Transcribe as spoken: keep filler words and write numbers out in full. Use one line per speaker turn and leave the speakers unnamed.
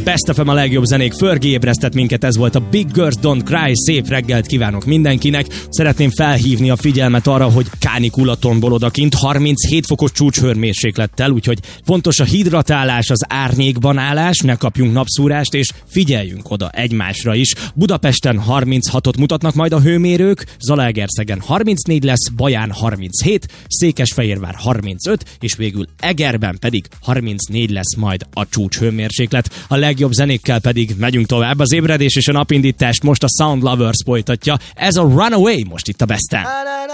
Best ef em, a legjobb zenék. Fergie ébresztett minket, ez volt a Big Girls Don't Cry. Szép reggelt kívánok mindenkinek. Szeretném felhívni a figyelmet arra, hogy kánikula tombol odakint, harminchét fokos csúcshőmérséklettel, úgyhogy fontos a hidratálás, az árnyékban állás, ne kapjunk napszúrást, és figyeljünk oda egymásra is. Budapesten harminchatot mutatnak majd a hőmérők, Zalaegerszegen harmincnégy lesz, Baján harminchét, Székesfehérvár harmincöt, és végül Egerben pedig harmincnégy lesz majd a csúcshőmérséklet. A legjobb zenékkel pedig megyünk tovább. Az ébredés és a napindítást most a Sound Lovers folytatja. Ez a Runaway most itt a Besten.